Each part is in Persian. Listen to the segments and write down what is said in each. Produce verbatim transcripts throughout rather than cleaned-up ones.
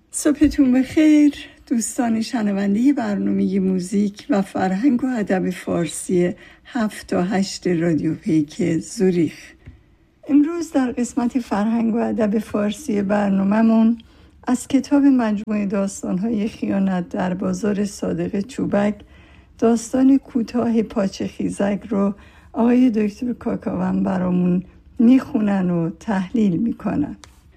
صبحتون بخیر دوستان شنونده برنامه موزیک و فرهنگ و ادب فارسی هفت تا هشت رادیو پیک زوریخ. امروز در قسمت فرهنگ و ادب فارسی برنامه‌مون از کتاب مجموعه داستان‌های خیانت در بازار صادق چوبک داستان کوتاه پاچه خیزک رو آقای دکتر کاکاون برامون میخونن و تحلیل میکنن.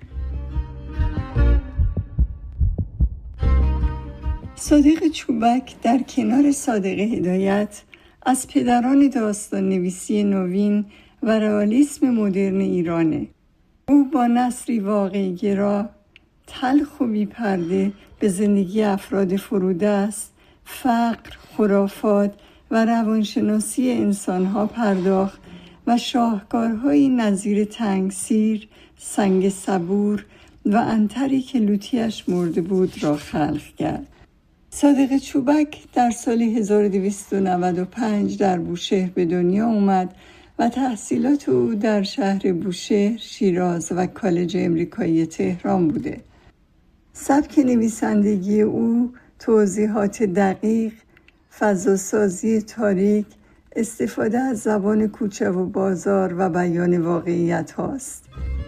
صادق چوبک در کنار صادق هدایت از پدران داستان نویسی نوین و رئالیسم مدرن ایرانه. او با نثری واقعی گرا، تلخ و بی پرده به زندگی افراد فرودست، فقر، خرافات و روانشناسی انسانها پرداخت و شاهکارهایی نظیر تنگسیر، سنگ صبور و عنتری که لوطی‌اش مرده بود را خلق کرد. صادق چوبک در سال هزار و دویست و نود و پنج در بوشهر به دنیا اومد و تحصیلات او در شهر بوشهر، شیراز و کالج امریکایی تهران بوده. سبک نویسندگی او توضیحات دقیق، فضاسازی تاریک، استفاده از زبان کوچه و بازار و بیان واقعیت هاست.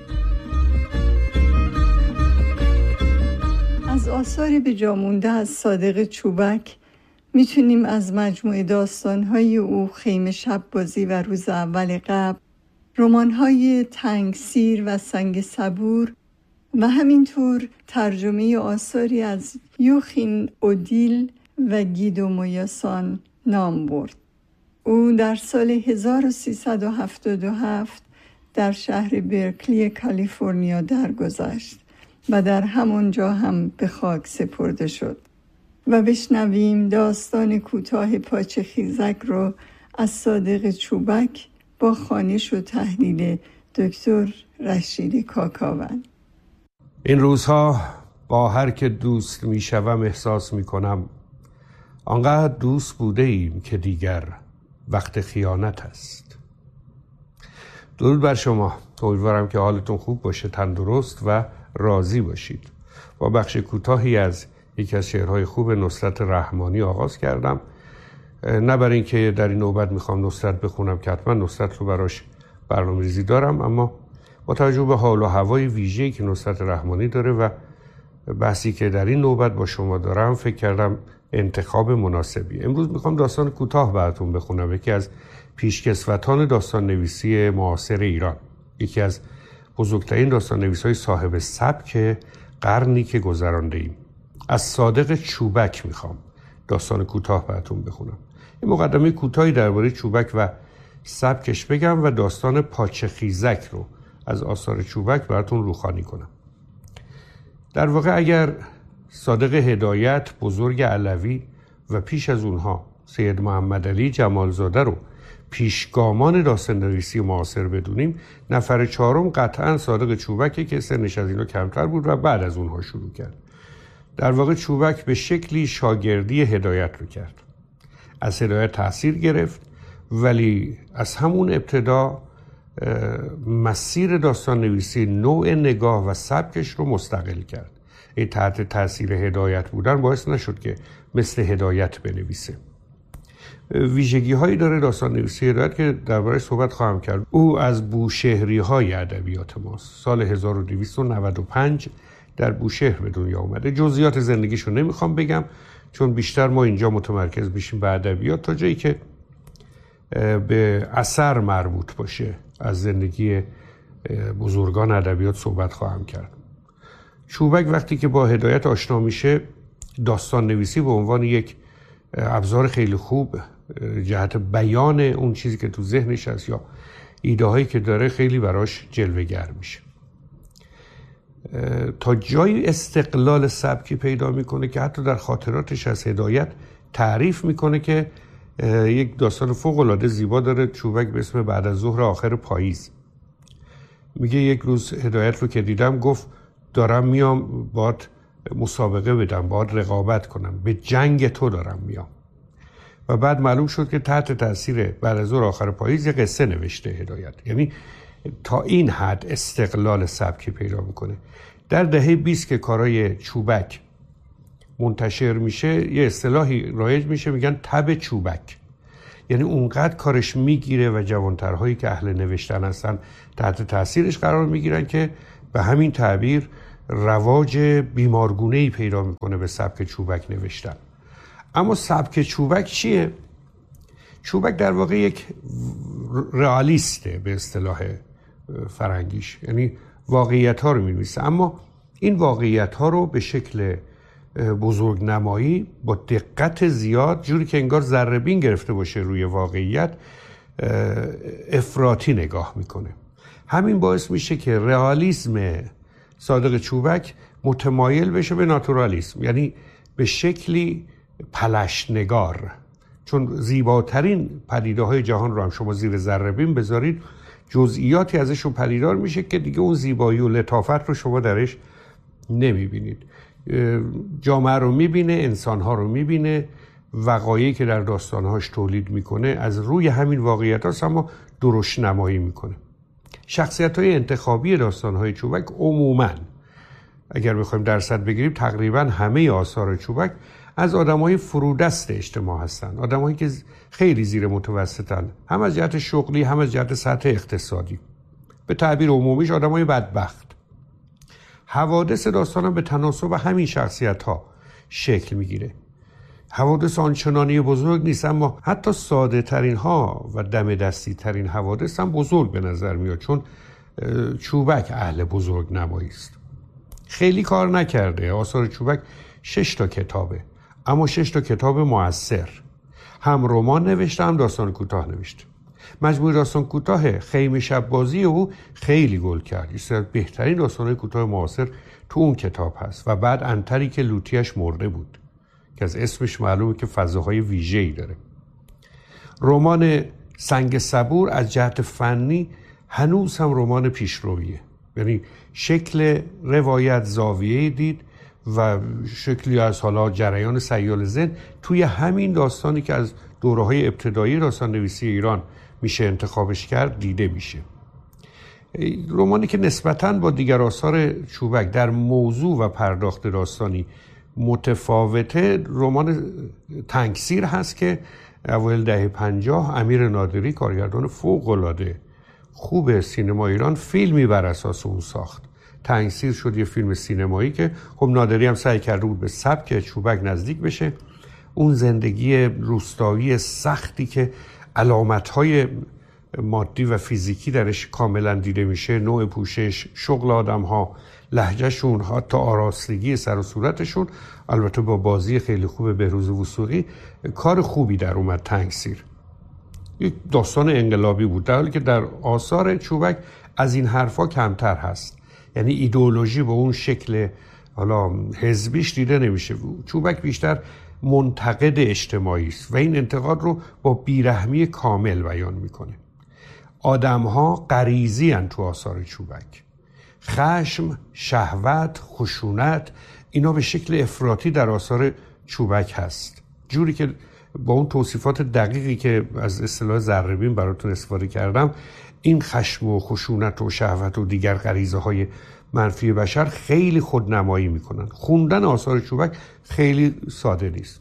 از آثار به جا مونده از صادق چوبک میتونیم از مجموعه داستان‌های او خیمه شب بازی و روز اول قبل، رمان‌های تنگسیر و سنگ صبور و همینطور ترجمه آثاری از یوخین اودیل و گیدو مویاسان نام برد. او در سال هزار و سیصد و هفتاد و هفت در شهر برکلی کالیفرنیا درگذشت و در همونجا هم به خاک سپرده شد. و بشنویم داستان کوتاه پاچه خیزک رو از صادق چوبک با خوانش و تحلیل دکتر رشید کاکاون. این روزها با هر که دوست می شوم احساس می کنم آنقدر دوست بوده ایم که دیگر وقت خیانت است. درود بر شما، امیدوارم که حالتون خوب باشه، تندرست و راضی باشید. با بخش کوتاهی از یکی از شعرهای خوب نصرت رحمانی آغاز کردم. نه برای اینکه در این نوبت میخوام نصرت بخونم که حتما نصرت رو براش برنامه‌ریزی دارم، اما با توجه به حال و هوای ویژه‌ای که نصرت رحمانی داره و بحثی که در این نوبت با شما دارم فکر کردم انتخاب مناسبی. امروز میخوام داستان کوتاه براتون بخونم، یکی از پیشکسوتان داستان نویسی معاصر ایران، یکی از بزرگترین داستان نویس‌های صاحب سبک قرنی که گذرانده ایم. از صادق چوبک میخوام داستان کوتاه براتون بخونم. این مقدمه کوتاهی درباره چوبک و سبکش بگم و داستان پاچه خیزک رو از آثار چوبک براتون روخانی کنم. در واقع اگر صادق هدایت، بزرگ علوی و پیش از اونها سید محمد علی جمالزاده رو پیشگامان داستان نویسی معاصر بدونیم، نفر چهارم قطعا صادق چوبکی که سنش از اینا کمتر بود و بعد از اونها شروع کرد. در واقع چوبک به شکلی شاگردی هدایت رو کرد. از هدایت تأثیر گرفت، ولی از همون ابتدا مسیر داستان نویسی، نوع نگاه و سبکش رو مستقل کرد. این تحت تأثیر هدایت بودن باعث نشد که مثل هدایت بنویسه. ویژگی هایی داره داستان نویسی هدایت که درباره صحبت خواهم کرد. او از بوشهری های ادبیات ماست. سال هزار و دویست و نود و پنج در بوشهر به دنیا اومده. جزئیات زندگیشو نمیخوام بگم چون بیشتر ما اینجا متمرکز بشیم به ادبیات تا جایی که به اثر مربوط باشه از زندگی بزرگان ادبیات صحبت خواهم کرد. چوبک وقتی که با هدایت آشنا میشه، داستان نویسی به عنوان یک ابزار خیلی خوب جهت بیان اون چیزی که تو ذهنش هست یا ایده هایی که داره خیلی براش جلوه‌گر میشه. تا جای استقلال سبکی پیدا میکنه که حتی در خاطراتش از هدایت تعریف میکنه که یک داستان فوق‌العاده زیبا داره چوبک به اسم بعد از ظهر آخر پاییز. میگه یک روز هدایت رو که دیدم گفت دارم میام باهات مسابقه بدم، باهات رقابت کنم، به جنگ تو دارم میام. و بعد معلوم شد که تحت تاثیر بعد از ظهر آخر پاییز یک قصه نوشته هدایت. یعنی تا این حد استقلال سبکی پیدا میکنه. در دهه بیست که کارای چوبک منتشر میشه یه اصطلاحی رایج میشه، میگن تب چوبک. یعنی اونقدر کارش میگیره و جوانترهایی که اهل نوشتن هستن تحت تاثیرش قرار میگیرن که به همین تعبیر رواج بیمارگونه‌ای پیدا میکنه به سبک چوبک نوشتن. اما سبک چوبک چیه؟ چوبک در واقع یک رئالیسته به اصطلاح فرنگیش، یعنی واقعیت ها رو می‌نویسه، اما این واقعیت ها رو به شکل بزرگ نمایی با دقت زیاد، جوری که انگار ذره بین گرفته باشه روی واقعیت، افراطی نگاه میکنه. همین باعث میشه که رئالیسم صادق چوبک متمایل بشه به ناتورالیسم، یعنی به شکلی پلشت نگار. چون زیباترین پدیده های جهان رو هم شما زیر ذره بین بذارید، جزئیاتی ازشون پدیدار میشه که دیگه اون زیبایی و لطافت رو شما درش نمیبینید. جامعه رو میبینه، انسانها رو میبینه، وقایعی که در داستانهاش تولید میکنه از روی همین واقعیت هاست، اما درشت نمایی میکنه. شخصیت های انتخابی داستانهای چوبک عموماً اگر بخوایم درصد بگیریم تقریباً همه آثار چوبک از آدمای فرودست اجتماع هستن، آدمایی که خیلی زیر متوسطن، هم از جهت شغلی هم از جهت سطح اقتصادی، به تعبیر عمومیش آدمای بدبخت. حوادث داستان هم به تناسب همین شخصیت ها شکل میگیره. حوادث آنچنانی بزرگ نیست، اما حتی ساده ترین ها و دم دستی ترین حوادث هم بزرگ به نظر میاد، چون چوبک اهل بزرگ نمایی است. خیلی کار نکرده. آثار چوبک شش تا کتابه، اما شش تا کتاب مؤثر. هم رمان نوشته هم داستان کوتاه نوشته. مجموعه داستان کوتاه خیمه شب بازی او خیلی گل کرد. یکی از بهترین داستان‌های کوتاه معاصر تو اون کتاب هست. و بعد انتری که لوتیش مرده بود که از اسمش معلومه که فضاهای ویژه‌ای داره. رمان سنگ صبور از جهت فنی هنوز هم رمان پیشرویه، یعنی شکل روایت زاویه‌ای دید و شکلی از حالا جریان سیال ذهن توی همین داستانی که از دوره‌های ابتدایی داستان نویسی ایران میشه انتخابش کرد دیده میشه. رمانی که نسبتاً با دیگر آثار چوبک در موضوع و پرداخت داستانی متفاوته، رمان تنگسیر هست که اوایل دهه پنجاه امیر نادری کارگردان فوق‌العاده خوب سینما ایران فیلمی بر اساس اون ساخت. تنگسیر شد یه فیلم سینمایی که خب نادری هم سعی کرده بود به سبک چوبک نزدیک بشه. اون زندگی روستایی سختی که علامت‌های مادی و فیزیکی درش کاملا دیده میشه، نوع پوشش، شغل آدم‌ها، لهجهشون، حتی آراستگی سر و صورتشون، البته با بازی خیلی خوب بهروز وثوقی، کار خوبی در اومد تنگسیر. یک داستان انقلابی بود، در حالی که در آثار چوبک از این حرفا کمتر هست. یعنی ایدئولوژی به اون شکل حالا حزبیش دیده نمیشه. چوبک بیشتر منتقد اجتماعی است و این انتقاد رو با بیرحمی کامل بیان میکنه. آدم‌ها غریزی ان تو آثار چوبک. خشم، شهوت، خشونت، اینا به شکل افراطی در آثار چوبک هست. جوری که با اون توصیفات دقیقی که از اصطلاح ذره‌بین براتون استفاده کردم، این خشم و خشونت و شهوت و دیگر غریزه های منفی بشر خیلی خودنمایی میکنن. خوندن آثار چوبک خیلی ساده نیست.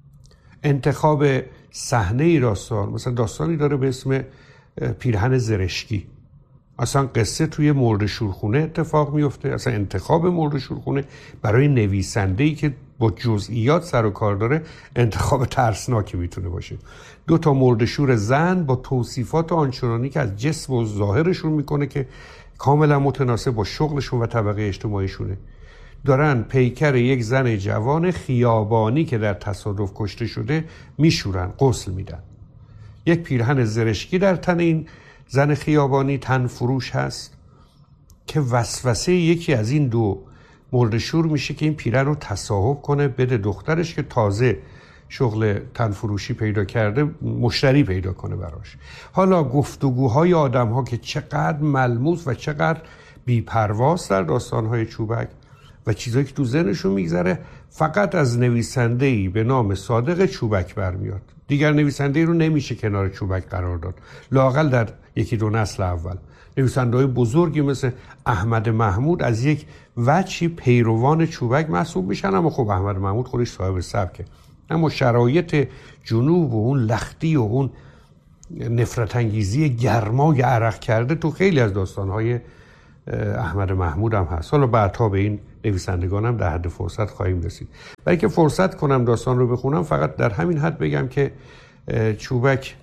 انتخاب صحنه داستان، مثلا داستانی داره به اسم پیرهن زرشکی، اصلا قصه توی مرد شورخونه اتفاق میفته. اصلا انتخاب مرد شورخونه برای نویسنده‌ای که با جزئیات سر و کار داره انتخاب ترسناکی میتونه باشه. دو تا مرد شور زن با توصیفات آنچنانی که از جسم و ظاهرشون میکنه که کاملا متناسب با شغلشون و طبقه اجتماعیشونه، دارن پیکر یک زن جوان خیابانی که در تصادف کشته شده میشورن، غسل میدن. یک پیرهن زرشکی در تن این زن خیابانی تن فروش هست که وسوسه یکی از این دو مرد شور میشه که این پیرهن رو تصاحب کنه بده دخترش که تازه شغل تن فروشی پیدا کرده مشتری پیدا کنه براش. حالا گفتگوهای آدم ها که چقدر ملموس و چقدر بی‌پرواست در داستانهای چوبک و چیزایی که تو ذهنشون میگذره فقط از نویسنده‌ای به نام صادق چوبک برمیاد. دیگر نویسنده‌ای رو نمیشه کنار چوبک قرار داد، لااقل در یکی دو نسل اول. نویسنده‌های بزرگی مثل احمد محمود از یک وجهی پیروان چوبک محسوب میشن، اما خب احمد محمود خودش صاحب سبکه، اما شرایط جنوب و اون لختی و اون نفرت انگیزی گرمای عرق کرده تو خیلی از داستان‌های احمد محمود هم هست. حالا بعدها به این نویسندگان هم در حد فرصت خواهیم رسید. برای که فرصت کنم داستان رو بخونم، فقط در همین حد بگم که چوبک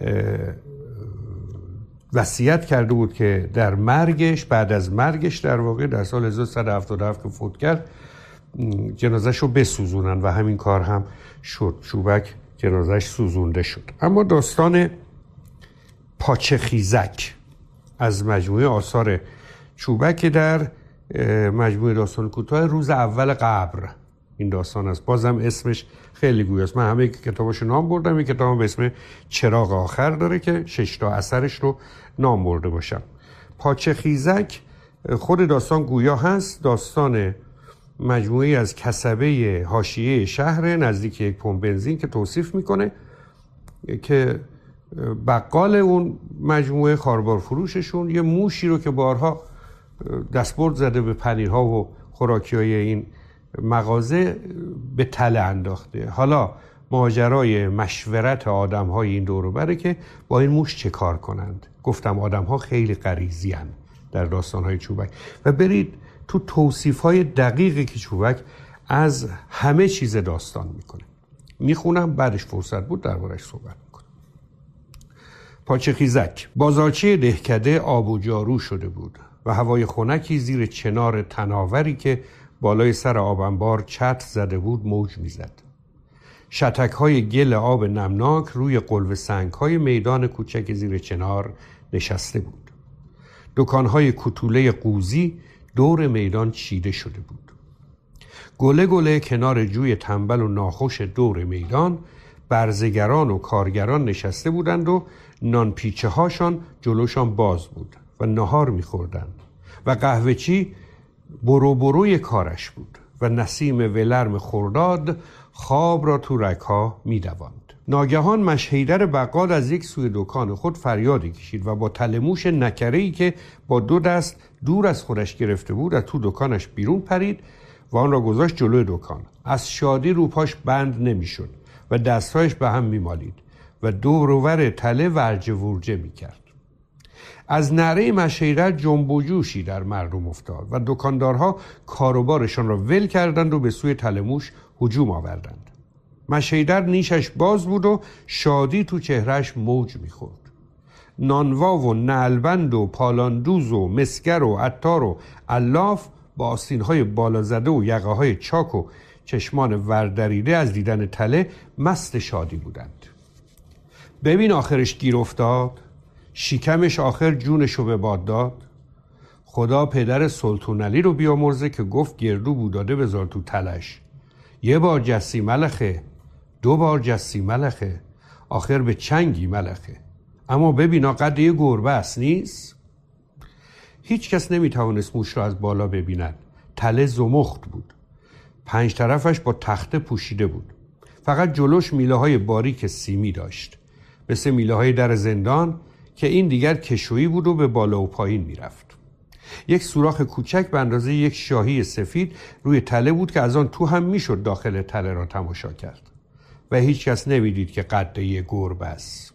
وصیت کرده بود که در مرگش، بعد از مرگش در واقع در سال هزار و سیصد و هفتاد و هفت که فوت کرد، جنازه‌ش رو بسوزونن و همین کار هم شد. چوبک جنازه‌ش سوزونده شد. اما داستان پاچه خیزک از مجموعه آثار چوبک در مجموعه داستان کوتاه روز اول قبر این داستان است. بازم اسمش خیلی گویاست. من همه کتاباشو نام بردم. یک کتاب به اسم چراغ آخر داره که شش تا اثرش رو نام برده باشم. پاچه خیزک خود داستان گویا هست. داستان مجموعه از کسبه حاشیه شهر نزدیک یک پمپ بنزین که توصیف میکنه که بقال اون مجموعه، خاربار فروششون، یه موشی رو که بارها دستبرد زده به پنیرها و خوراکی‌های این مغازه به تله انداخته. حالا ماجرای مشورت آدم‌های این دور و بره که با این موش چه کار کنند. گفتم آدم‌ها خیلی غریزی هستند در داستان‌های چوبک و برید تو توصیف‌های دقیقی که چوبک از همه چیز داستان میکنه. میخونم، بعدش فرصت بود دربارش صحبت میکنم. پاچه خیزک. بازارچه دهکده آب و جارو شده بود و هوای خنکی زیر چنار تناوری که بالای سر آب انبار چتر زده بود موج میزد. شتک‌های گل آب نمناک روی قلوه سنگ‌های میدان کوچک زیر چنار نشسته بود. دکان‌های کوتوله قوزی دور میدان چیده شده بود. گله گله کنار جوی تنبل و ناخوش دور میدان برزگران و کارگران نشسته بودند و نانپیچه هاشان جلوشان باز بود و نهار می‌خوردند و قهوه‌چی برو بروی کارش بود و نسیم ولرم خرداد خواب را تو رگ‌ها می‌دواند. ناگهان مشهیدر بقال از یک سوی دکان خود فریادی کشید و با تلموش نکره‌ای که با دو دست دور از خودش گرفته بود از تو دکانش بیرون پرید و آن را گذاشت جلوی دکان. از شادی روپاش بند نمی‌شد و دستهایش به هم می‌مالید و دور و ور تله ورجه ورجه می‌کرد. از نعره مشهیدر جنب و جوشی در مردم افتاد و دکاندارها کاروبارشان را ول کردند و به سوی تلموش هجوم آوردند. مشهیدر نیشش باز بود و شادی تو چهرهش موج می‌خورد. نانوا و نعلبند و پالاندوز و مسگر و عطار و علاف با آستین‌های بالا زده و یقه‌های چاک و چشمان وردریده از دیدن تله مست شادی بودند. ببین آخرش گیر افتاد، شکمش آخر جونشو به باد داد. خدا پدر سلطان علی رو بیامرزه که گفت گردو بوداده بذار تو تلش. یه بار جسی ملخه، دو بار جسی ملخه، آخر به چنگی ملخه. اما ببینا قد یه گربه است نیست؟ هیچ کس نمیتوانست موش را از بالا ببیند. تله زمخت بود. پنج طرفش با تخته پوشیده بود. فقط جلوش میله های باریک سیمی داشت. مثل میله های در زندان که این دیگر کشویی بود و به بالا و پایین میرفت. یک سوراخ کوچک به اندازه یک شاهی سفید روی تله بود که از آن تو هم میشد داخل تله را تماشا کرد و هیچ کس نمیدید که قد یک گربه است.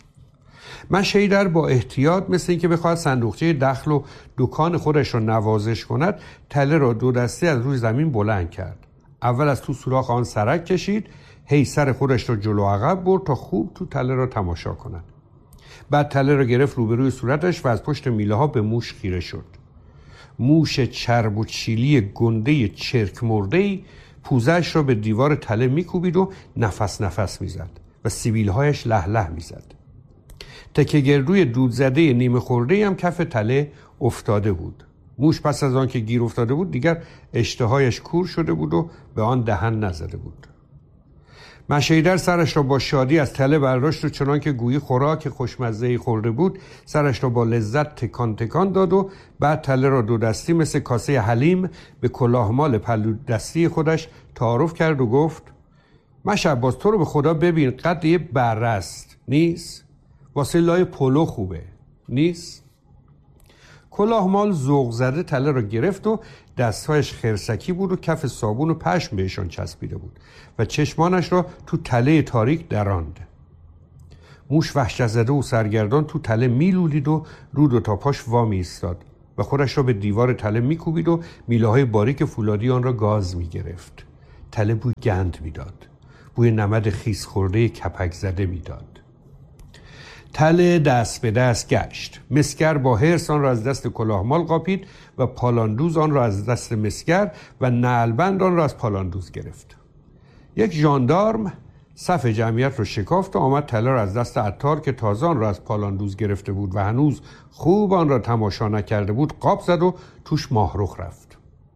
مشهیدر با احتیاط مثل اینکه بخواهد صندوقچه دخل و دکان خودش را نوازش کند تله را دو دسته از روی زمین بلند کرد. اول از تو سوراخ آن سرک کشید، هی سر خودش را جلو عقب برد تا خوب تو تله را تماشا کند. بعد تله را گرفت روبروی صورتش و از پشت میله ها به موش خیره شد. موش چرب و چیلی گنده چرک مرده‌ای پوزش را به دیوار تله میکوبید و نفس نفس میزد و سیبیلهایش له له میزد. تکه گردوی دود زده نیمه خورده هم کف تله افتاده بود. موش پس از آن که گیر افتاده بود دیگر اشتهایش کور شده بود و به آن دهن نزده بود. مشهیدر سرش را با شادی از تله برداشت و چنان که گویی خوراک خوشمزه‌ای خورده بود سرش را با لذت تکان تکان داد و بعد تله را دو دستی مثل کاسه حلیم به کلاهمال پلو دستی خودش تعارف کرد و گفت مشعباز تو رو به خدا ببین قد یه بره است نیست؟ واسه لای پلو خوبه نیست؟ کلاهمال ذوق زده تله را گرفت و دستهایش خرسکی بود و کف صابون و پشم بهشان چسبیده بود و چشمانش را تو تله تاریک دراند. موش وحشت زده و سرگردان تو تله میلولید و رو دو تا پاش وامی ایستاد و خودش را به دیوار تله میکوبید و میله های باریک فولادی آن را گاز میگرفت. تله بوی گند میداد، بوی نمد خیس خورده کپک زده میداد. تله دست به دست گشت. مسگر با حرص آن را از دست کلاهمال قاپید و پالاندوز آن را از دست مسگر و نعلبند آن را از پالاندوز گرفت. یک ژاندارم صف جمعیت را شکافت و آمد تله را از دست عطار که تازه آن را از پالاندوز گرفته بود و هنوز خوب آن را تماشا نکرده بود قاپ زد و توش ماهرخ رفت.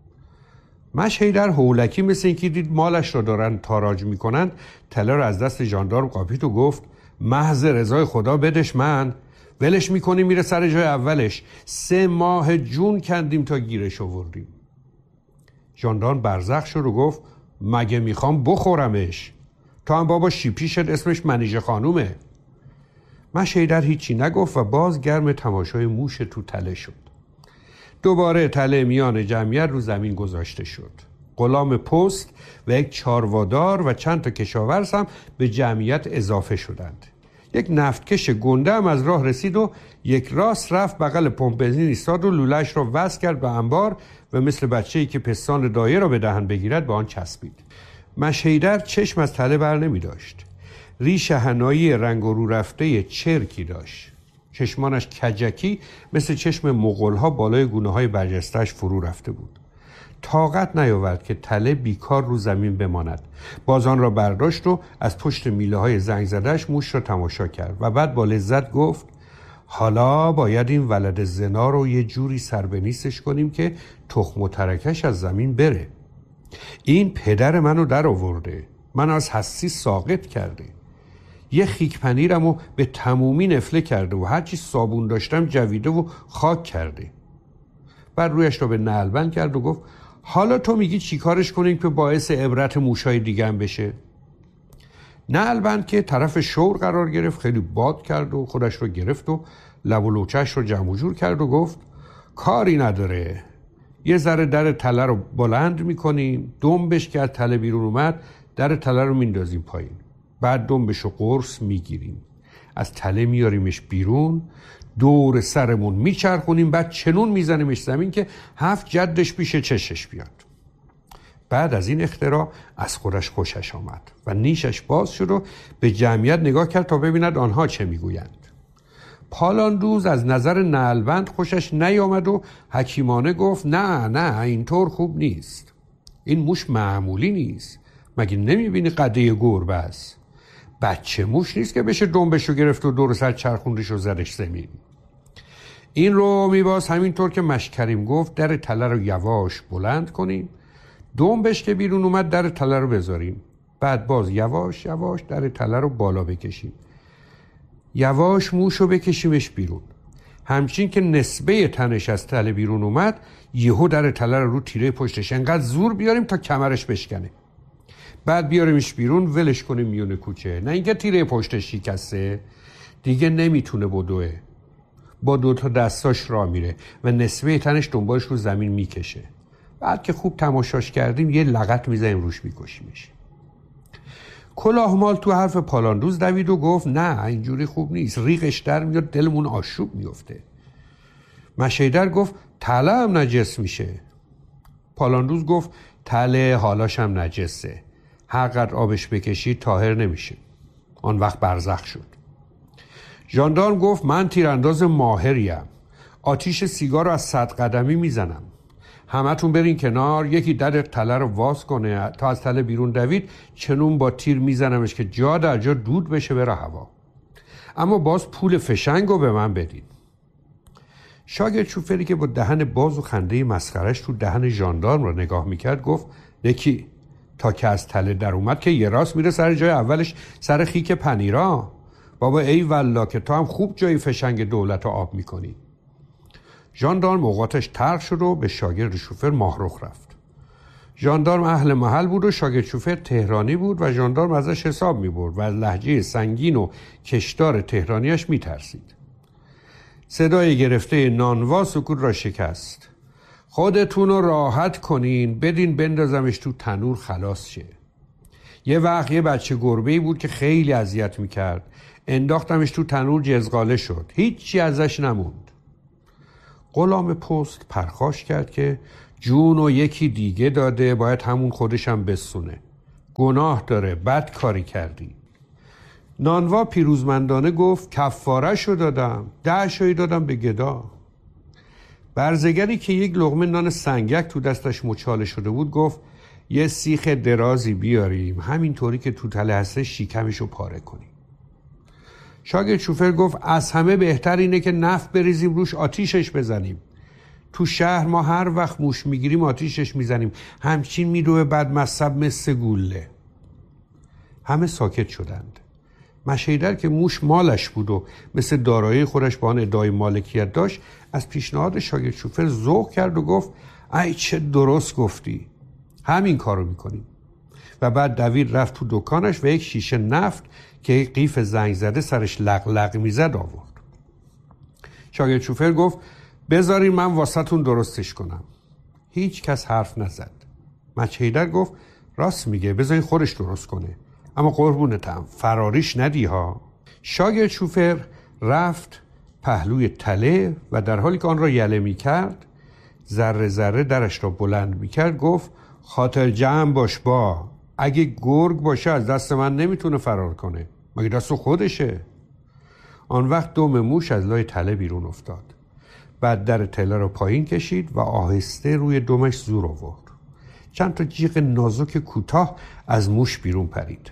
مشهیدر هولکی مثل اینکه دید مالش را دارن تاراج میکنند تله را از دست ژاندارم قاپید و گفت محض رضای خدا بدش من، ولش میکنیم میره سر جای اولش. سه ماه جون کندیم تا گیرش آوردیم. ژاندارم برزخ شد و گفت مگه میخوام بخورمش؟ تا هم بابا شیپی شد اسمش منیژه خانومه. مشهیدر هیچی نگفت و باز گرم تماشای موش تو تله شد. دوباره تله میان جمعیت رو زمین گذاشته شد. غلام پست و یک چاروادار و چند تا کشاورز هم به جمعیت اضافه شدند. یک نفتکش گنده هم از راه رسید و یک راست رفت بغل پمپ بنزین ایستاد و لوله‌اش را وصل کرد به انبار و مثل بچه‌ای که پستان دایه را به دهن بگیرد به آن چسبید. مشهیدر چشم از تله بر نمی داشت. ریش حنایی رنگ و رو رفته چرکی داشت. چشمانش کجکی مثل چشم مغول‌ها بالای گونه‌های برجسته‌اش فرو رفته بود. طاقت نیاورد که تله بیکار رو زمین بماند. باز آن را برداشت و از پشت میله های زنگ زدهش موش را تماشا کرد و بعد با لذت گفت حالا باید این ولد زنا رو یه جوری سر به نیستش کنیم که تخم و ترکش از زمین بره. این پدر منو در آورده، من از هستی ساقط کرده، یه خیک پنیرمو به تمومی نفله کرده و هرچی صابون داشتم جویده و خاک کرده. بعد رویش رو به نعلبند کرد و گفت حالا تو میگی چی کارش کنیم که باعث عبرت موشای دیگه هم بشه؟ نعلبند که طرف شور قرار گرفت خیلی باد کرد و خودش رو گرفت و لب و لوچش رو جمع و جور کرد و گفت کاری نداره، یه ذره در تله رو بلند میکنیم، دنبش که از تله بیرون اومد در تله رو میندازیم پایین، بعد دنبش رو قرص میگیریم، از تله میاریمش بیرون، دور سرمون میچرخونیم، بعد چنون میزنیمش زمین که هفت جدش پیش چشش بیاد. بعد از این اختراع از خودش خوشش آمد و نیشش باز شد و به جمعیت نگاه کرد تا ببیند آنها چه میگویند. پالاندوز از نظر نعلبند خوشش نیامد و حکیمانه گفت نه نه اینطور خوب نیست، این موش معمولی نیست، مگه نمیبینی قده گربه است؟ بچه موش نیست که بشه دنبشو گرفت و دور سر چرخوندش و زدش زمین. این رو میباز همینطور که مشکریم گفت در تله رو یواش بلند کنیم، دنبش که بیرون اومد در تله رو بذاریم، بعد باز یواش یواش در تله رو بالا بکشیم، یواش موشو بکشیمش بیرون، همچین که نسبه تنش از تله بیرون اومد یهو در تله رو رو تیره پشتش انقدر زور بیاریم تا کمرش بشکنه، بعد بیاریمش بیرون ولش کنیم میونه کوچه، نه اینکه تیره پشتش شکسته دیگه نمیتونه بدوه، با دو تا دستاش راه میره و نسبه تنش دنبالش رو زمین میکشه، بعد که خوب تماشاش کردیم یه لغت میزنیم روش میکشیمش. کلاهمال تو حرف پالاندوز دوید و گفت نه اینجوری خوب نیست، ریقش در میاد دلمون آشوب میفته. مشهیدر گفت تله هم نجس میشه. پالاندوز گفت تله حالاش هم نجسه، هر قدر آبش بکشی طاهر نمیشه. آن وقت برزخ شد. ژاندارم گفت من تیرانداز ماهریم، آتیش سیگار رو از صد قدمی میزنم، همتون برین کنار، یکی در تله رو واز کنه. تا از تله بیرون دوید چنون با تیر میزنمش که جا در جا دود بشه بره هوا، اما باز پول فشنگو به من بدین. شاگرد شوفری که با دهن باز و خنده مسخرش تو دهن ژاندارم رو نگاه میکرد گفت نکی تا که از تله در اومد که یه راست میره سر جای اولش، سر خیک پنیرا. بابا ای والله که تو هم خوب جای فشنگ دولت رو آب میکنی. ژاندارم اوقاتش ترخ شد و به شاگرد شوفر ماهرخ رفت. ژاندارم اهل محل بود و شاگرد شوفر تهرانی بود و ژاندارم ازش حساب میبرد و از لهجه سنگین و کشدار تهرانیش میترسید. صدای گرفته نانوا سکوت را شکست. خودتون رو راحت کنین، بدین بندازمش تو تنور خلاص شه. یه وقت یه بچه گربه‌ای بود که خیلی اذیت میکرد. انداختمش تو تنور جزغاله شد. هیچی ازش نموند. غلام پست پرخاش کرد که جون و یکی دیگه داده، باید همون خودشم بسونه. گناه داره، بد کاری کردی. نانوا پیروزمندانه گفت کفاره شو دادم، ده شوی دادم به گدا. برزگری که یک لقمه نان سنگک تو دستش مچاله شده بود گفت یه سیخ درازی بیاریم، همینطوری که تو تله هسته شیکمشو پاره کنیم. شاگرد شوفر گفت از همه بهتر اینه که نفت بریزیم روش، آتیشش بزنیم. تو شهر ما هر وقت موش میگیریم آتیشش میزنیم، همچین میروه بد مصب مثل گوله. همه ساکت شدند. مشهیدر که موش مالش بود و مثل دارایی خودش با آن ادعای مالکیت داشت، از پیشنهاد شاگرد شوفر ذوق کرد و گفت ای چه درست گفتی، همین کارو میکنیم. و بعد دوید رفت تو دکانش و یک شیشه نفت که یک قیف زنگ زده سرش لق لق میزد آورد. شاگرد شوفر گفت بذارین من واسهتون درستش کنم. هیچ کس حرف نزد. مشهیدر گفت راست میگه، بذارین خودش درست کنه، اما قربونتم فراریش ندی ها. شاگرد شوفر رفت پهلوی تله و در حالی که آن را یله می کرد، ذره ذره درش را بلند می کرد، گفت خاطر جمع باش با، اگه گرگ باشه از دست من نمیتونه فرار کنه، مگه دست خودشه. آن وقت دم موش از لای تله بیرون افتاد. بعد در تله را پایین کشید و آهسته روی دمش زور آورد. چند تا جیغ نازک کوتاه از موش بیرون پرید.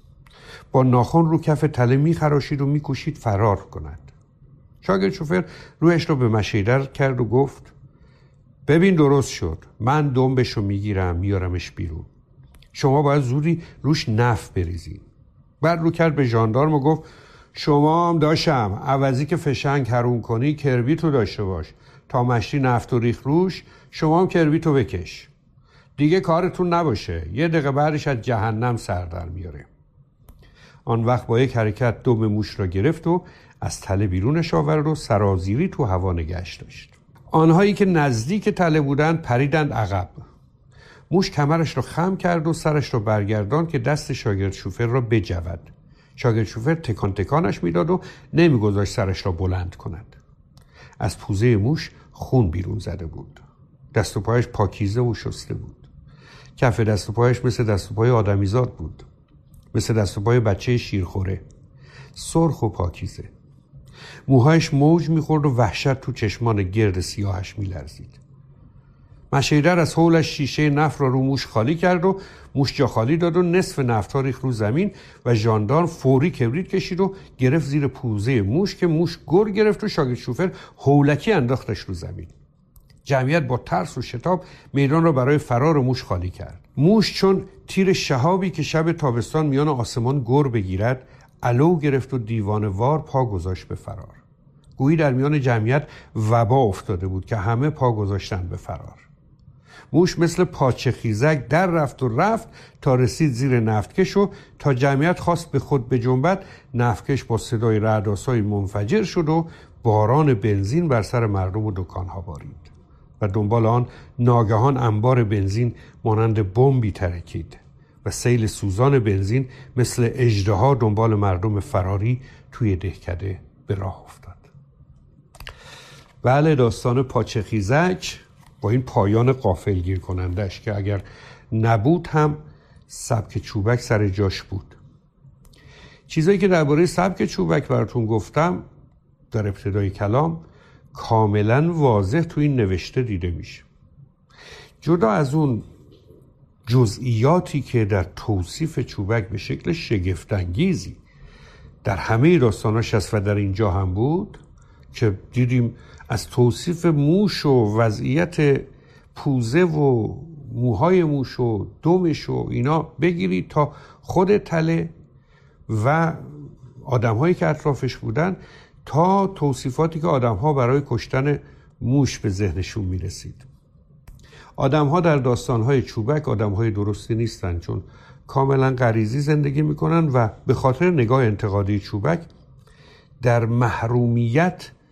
با ناخن رو کف تله میخراشید و میکوشید فرار کند. شاگرد شوفر رویش رو به مشهیدر کرد و گفت ببین درست شد، من دنبشو میگیرم میارمش بیرون، شما باید زودی روش نفت بریزین. بعد رو کرد به ژاندارم و گفت شما هم داشتم عوضی که فشنگ حروم کنی کربیتو داشته باش، تا مشتی نفت و ریخ روش شما هم کربیتو بکش، دیگه کارتون نباشه، یه دقیقه بعدش از جهنم سر در میاره. آن وقت با یک حرکت دم موش را گرفت و از تله بیرونش آورد و سرازیری تو هوا نگهش داشت. آنهایی که نزدیک تله بودند پریدند عقب. موش کمرش را خم کرد و سرش را برگرداند که دست شاگرد شوفر را بجود. شاگرد شوفر تکان تکانش میداد و نمیگذاشت سرش را بلند کند. از پوزه موش خون بیرون زده بود. دست و پایش پاکیزه و شسته بود. کف دست و پایش مثل دست و پای آدمیزاد بود، مثل دست و پای بچه شیرخوره، سرخ و پاکیزه. موهایش موج میخورد و وحشت تو چشمان گرد سیاهش میلرزید. مشهیدر از حولش شیشه نفت را رو موش خالی کرد و موش جا خالی داد و نصف نفت ها ریخت رو زمین و ژاندارم فوری کبریت کشید و گرفت زیر پوزه موش که موش گر گرفت و شاگرد شوفر هولکی انداختش رو زمین. جمعیت با ترس و شتاب میدان را برای فرار موش خالی کرد. موش چون تیر شهابی که شب تابستان میان آسمان گر بگیرد علو گرفت و دیوانه‌وار پا گذاشت به فرار. گویی در میان جمعیت وبا افتاده بود که همه پا گذاشتن به فرار. موش مثل پاچه خیزک در رفت و رفت تا رسید زیر نفتکش و تا جمعیت خواست به خود بجنبد، نفتکش با صدای رعدآسایی منفجر شد و باران بنزین بر سر مردم و دکانها بارید و دنبال آن ناگهان انبار بنزین مانند بمبی ترکید و سیل سوزان بنزین مثل اژدها دنبال مردم فراری توی دهکده به راه افتاد. بله، داستان پاچه خیزک با این پایان غافلگیر کنندش که اگر نبود هم سبک چوبک سر جاش بود. چیزایی که درباره سبک چوبک براتون گفتم در ابتدای کلام کاملا واضح تو این نوشته دیده میشه. جدا از اون جزئیاتی که در توصیف چوبک به شکل شگفت‌انگیزی در همه داستاناش هست و در اینجا هم بود که دیدیم از توصیف موش و وضعیت پوزه و موهای موش و دمش و اینا بگیرید تا خود تله و آدم‌هایی که اطرافش بودن تا توصیفاتی که آدم‌ها برای کشتن موش به ذهنشون میرسید. آدم‌ها در داستان‌های چوبک آدم‌های درستی نیستن، چون کاملا غریزی زندگی میکنن و به خاطر نگاه انتقادی چوبک در محرومیت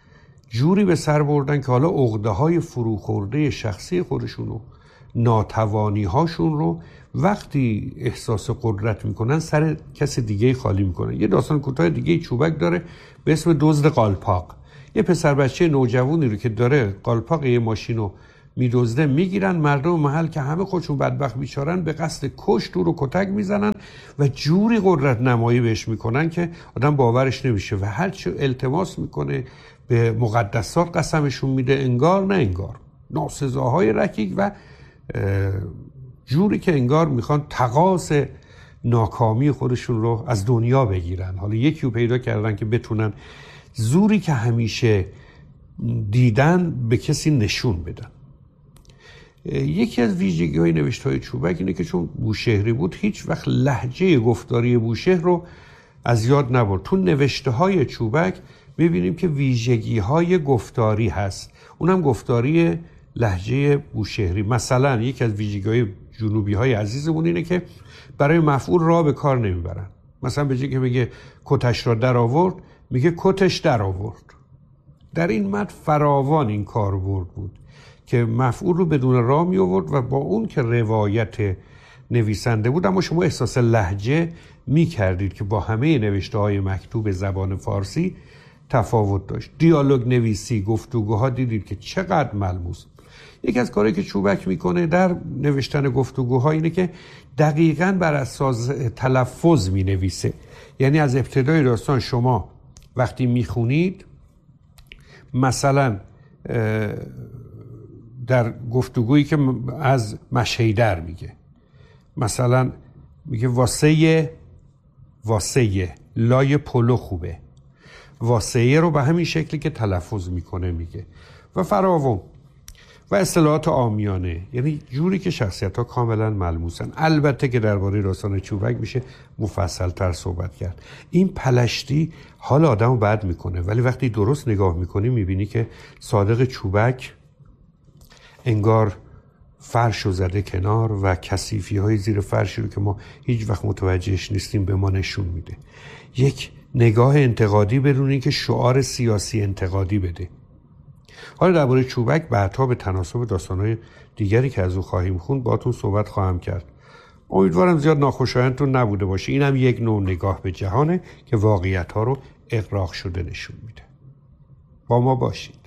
جوری به سر بردن که حالا عقده‌های فروخورده شخصی خودشون رو، ناتوانی هاشون رو وقتی احساس قدرت میکنن سر کس دیگه خالی میکنن. یه داستان کوتاه دیگه چوبک داره به اسم دزد قالپاق. یه پسر بچه نوجوانی رو که داره قالپاق یه ماشین رو میدزده میگیرن، مردم محل که همه خودشون بدبخت بیچارن به قصد کشت رو کتک میزنن و جوری قدرت نمایی بهش میکنن که آدم باورش نمیشه و هر چه التماس میکنه به مقدسات قسمشون میده، انگار نه انگار، ناسزاهای رکیک و جوری که انگار میخوان تقاص ناکامی خودشون رو از دنیا بگیرن. حالا یکی رو پیدا کردن که بتونن زوری که همیشه دیدن به کسی نشون بدن. یکی از ویژگی های نوشته های چوبک اینه که چون بوشهری بود هیچ وقت لهجه گفتاری بوشهر رو از یاد نبرد. تو نوشته های چوبک میبینیم که ویژگی های گفتاری هست، اونم گفتاری لهجه بوشهری. مثلا یکی از ویژگی های جنوبی های عزیزمون اینه که برای مفعول را به کار نمیبرن. مثلا به جای که بگه کتش را در آورد میگه کتش در آورد. در این متن فراوان این کاربرد بود که مفعول رو بدون را می آورد و با اون که روایت نویسنده بود اما شما احساس لهجه می کردید که با همه نوشته های مکتوب زبان فارسی تفاوت داشت. دیالوگ نویسی، گفتگوها دیدید که چقدر ملموس. یکی از کارهایی که چوبک میکنه در نوشتن گفتگوها اینه که دقیقاً بر اساس تلفظ می نویسه. یعنی از ابتدای داستان شما وقتی میخونید مثلا در گفتگویی که از مشهیدر میگه مثلا میگه واسه واسه لای پلو خوبه، واسه رو به همین شکلی که تلفظ میکنه میگه و فراوان و اصطلاحات عامیانه، یعنی جوری که شخصیت ها کاملا ملموسن. البته که درباره داستان چوبک میشه مفصل تر صحبت کرد. این پلشتی حال آدمو بد میکنه ولی وقتی درست نگاه میکنی میبینی که صادق چوبک انگار فرش رو زده کنار و کثیفی های زیر فرشی رو که ما هیچ وقت متوجهش نیستیم به ما نشون میده. یک نگاه انتقادی بدون اینکه شعار سیاسی انتقادی بده. حالا درباره چوبک بعدها به تناسب داستان‌های دیگری که از او خواهیم خوند باهاتون صحبت خواهم کرد. امیدوارم زیاد ناخوشایندتون نبوده باشه. اینم یک نوع نگاه به جهانه که واقعیت‌ها رو اغراق شده نشون میده. با ما باشید.